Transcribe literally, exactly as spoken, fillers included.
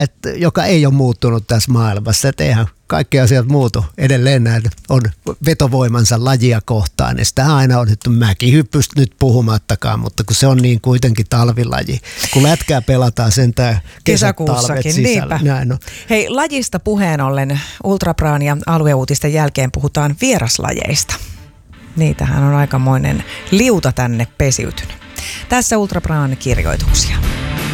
että, joka ei ole muuttunut tässä maailmassa. Että eihän kaikki asiat muutu. Edelleen näin on vetovoimansa lajia kohtaan. Ja sitä aina on, että mäkihyppystä nyt puhumattakaan, mutta kun se on niin kuitenkin talvilaji. Kun lätkää pelataan sentään kesäkuussakin sisällä. Näin on. Hei, lajista puheen ollen Ultrapraan ja alueuutisten jälkeen puhutaan vieraslajeista. Niitähän on aikamoinen liuta tänne pesiytynyt. Tässä Ultrapraan kirjoituksia.